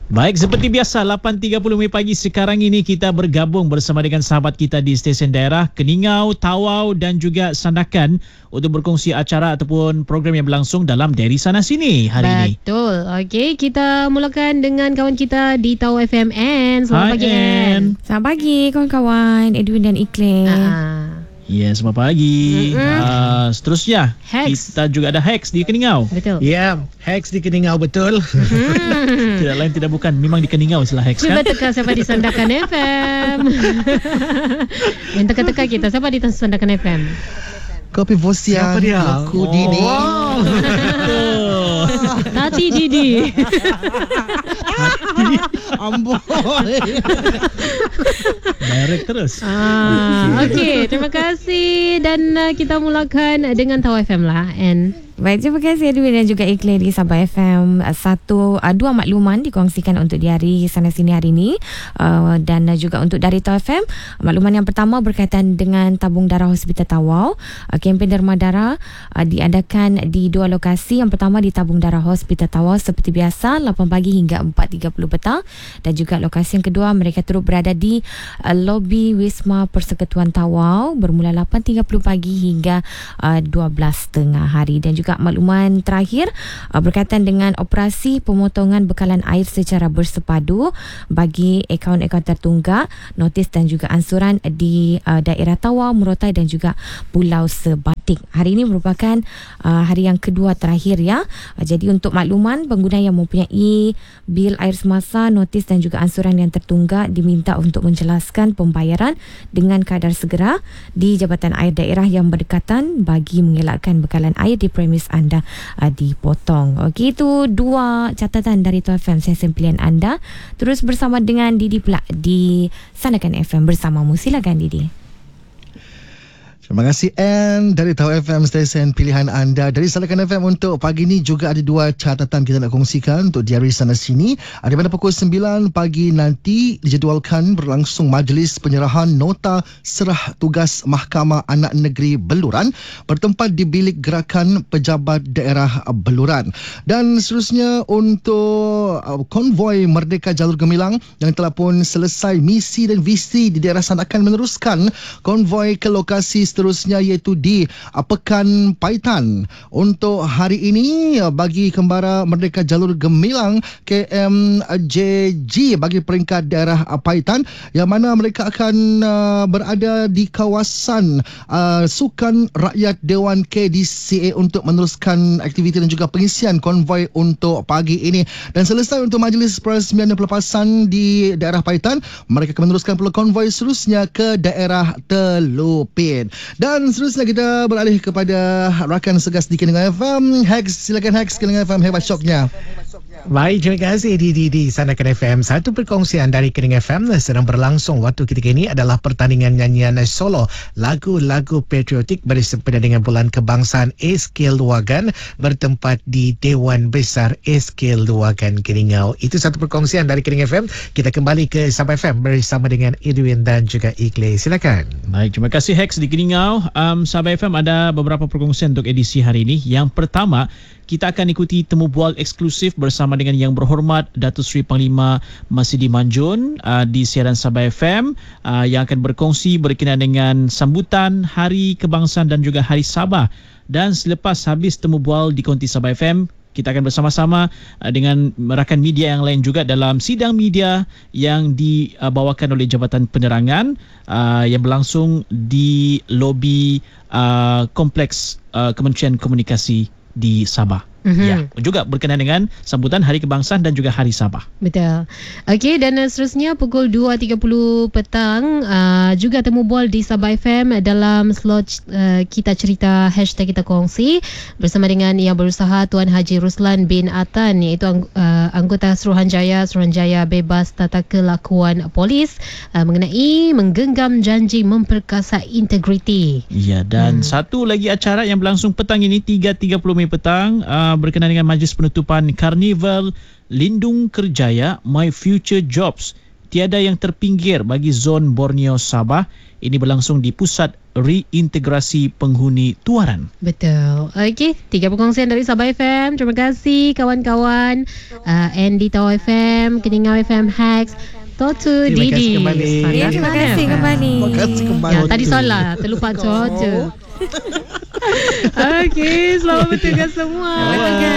Baik, seperti biasa 8.30 pagi sekarang ini kita bergabung bersama dengan sahabat kita di stesen daerah Keningau, Tawau dan juga Sandakan untuk berkongsi acara ataupun program yang berlangsung dalam Dari Sana Sini hari ini. Betul. Okey, kita mulakan dengan kawan kita di Tawau FM Ann. Selamat pagi Ann. Selamat pagi kawan-kawan Edwin dan Iklim. Ya, selamat pagi. Seterusnya Hex. kita juga ada Hex di Keningau. Betul. Ya, Hex di Keningau betul. Tidak lain tidak bukan, memang di Keningau istilah Hex Cuba kan. teka siapa di Sandakan FM. Yang teka-teka kita siapa di Sandakan FM. Kopi Vosian. Siapa dia? Aku Dini. Wow. Tati Didi. Amboi. Direct terus. Okey, terima kasih dan kita mulakan dengan Tawau FM lah. And Baik, terima kasih Edwin dan juga Iklim di Sabah FM. Dua makluman dikongsikan untuk di Hari Sana Sini hari ini, dan juga untuk dari Tawau FM. Makluman yang pertama berkaitan dengan tabung darah Hospital Tawau. Kempen derma darah diadakan di dua lokasi. Yang pertama di tabung darah Hospital Tawau seperti biasa 8 pagi hingga 4.30 petang, dan juga lokasi yang kedua mereka turut berada di lobi Wisma Persekutuan Tawau bermula 8.30 pagi hingga 12.30 hari. Dan juga makluman terakhir berkaitan dengan operasi pemotongan bekalan air secara bersepadu bagi akaun-akaun tertunggak, notis dan juga ansuran di daerah Tawau, Murotai dan juga Pulau Sebatik. Hari ini merupakan hari yang kedua terakhir ya. Jadi untuk makluman, pengguna yang mempunyai bil air semasa, notis dan juga ansuran yang tertunggak diminta untuk menjelaskan pembayaran dengan kadar segera di Jabatan Air Daerah yang berdekatan bagi mengelakkan bekalan air di premis anda dipotong. Okey, itu dua catatan dari Tawau FM, stesen pilihan anda. Terus bersama dengan Didi pula di Sandakan FM bersamamu. Silakan Didi. Terima kasih Ann dari Tawau FM, stesen pilihan anda. Dari Sandakan FM untuk pagi ini juga ada dua catatan kita nak kongsikan untuk di Hari Sana Sini. Ada pada pukul 9 pagi nanti dijadualkan berlangsung majlis penyerahan nota serah tugas Mahkamah Anak Negeri Beluran bertempat di Bilik Gerakan Pejabat Daerah Beluran. Dan seterusnya untuk konvoi Merdeka Jalur Gemilang yang telah pun selesai misi dan visi di daerah Sandakan meneruskan konvoi ke lokasi seterusnya iaitu di Pekan Paitan. Untuk hari ini bagi kembara Merdeka Jalur Gemilang KMJG bagi peringkat daerah Paitan, yang mana mereka akan berada di kawasan Sukan Rakyat Dewan KDCA untuk meneruskan aktiviti dan juga pengisian konvoi untuk pagi ini. Dan selesai untuk majlis peresmian dan pelepasan di daerah Paitan, mereka akan meneruskan pula konvoi seterusnya ke daerah Telupin. Dan seterusnya kita beralih kepada rakan segas di Keningau FM. Hex, silakan Hex, Keningau FM, hebat syoknya. Baik, terima kasih di Sandakan FM. Satu perkongsian dari Keningau FM sedang berlangsung waktu ketika ini adalah pertandingan nyanyian solo lagu-lagu patriotik bersempena dengan Bulan Kebangsaan SK Luagan bertempat di Dewan Besar SK Luagan Keningau. Itu satu perkongsian dari Keningau FM. Kita kembali ke Sabah FM bersama dengan Edwin dan juga Iklim. Silakan. Baik, terima kasih Hex di Keningau. Sabah FM ada beberapa perkongsian untuk edisi hari ini. Yang pertama, kita akan ikuti temu bual eksklusif bersama dengan Yang Berhormat Datuk Seri Panglima Masidi Manjun di siaran Sabah FM yang akan berkongsi berkenaan dengan sambutan Hari Kebangsaan dan juga Hari Sabah. Dan selepas habis temu bual di Konti Sabah FM, kita akan bersama-sama dengan rakan media yang lain juga dalam sidang media yang dibawakan oleh Jabatan Penerangan yang berlangsung di lobi Kompleks Kementerian Komunikasi di Sabah. Ya, juga berkenaan dengan sambutan Hari Kebangsaan dan juga Hari Sabah. Betul. Okey, dan seterusnya pukul 2.30 petang juga temu bual di Sabah FM dalam slot kita cerita #kita kongsi bersama dengan yang berusaha Tuan Haji Ruslan bin Atan, iaitu anggota Suruhanjaya Bebas Tata Kelakuan Polis mengenai menggenggam janji memperkasa integriti. Ya, dan satu lagi acara yang berlangsung petang ini 3.30 petang berkenaan dengan majlis penutupan Karnival Lindung Kerjaya My Future Jobs tiada yang terpinggir bagi zon Borneo Sabah. Ini berlangsung di Pusat Reintegrasi Penghuni Tuaran. Betul. Okey, 3 perkongsian dari Sabah FM. Terima kasih kawan-kawan. Andy Tau FM, Keningau FM Hacks, Totu Terima kasih Didi. kembali. Terima kasih kembali. Terima kasih kembali. Ya, tadi salah, terlupa George. Okey, selamat bertugas semua.